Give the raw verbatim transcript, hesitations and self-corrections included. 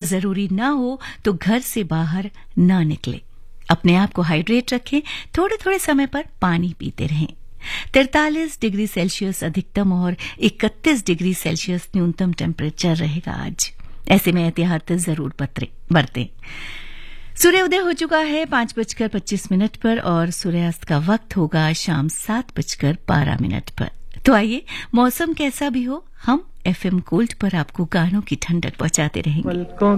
जरूरी ना हो तो घर से बाहर ना निकले। अपने आप को हाइड्रेट रखें, थोड़े थोड़े समय पर पानी पीते रहें। तैंतालीस डिग्री सेल्सियस अधिकतम और इकतीस डिग्री सेल्सियस न्यूनतम टेम्परेचर रहेगा आज। ऐसे में एहतियात जरूर बरतें। सूर्योदय हो चुका है पांच बजकर पच्चीस मिनट पर और सूर्यास्त का वक्त होगा शाम सात बजकर बारह मिनट पर। तो आइए, मौसम कैसा भी हो, हम एफएम गोल्ड पर आपको गानों की ठंडक पहुंचाते रहेंगे।